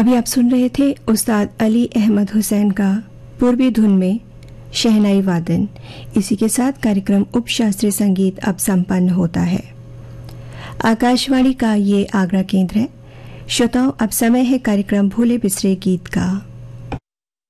अभी आप सुन रहे थे उस्ताद अली अहमद हुसैन का पूर्वी धुन में शहनाई वादन। इसी के साथ कार्यक्रम उपशास्त्रीय संगीत अब संपन्न होता है। आकाशवाणी का ये आगरा केंद्र है। श्रोताओं, अब समय है कार्यक्रम भूले बिसरे गीत का।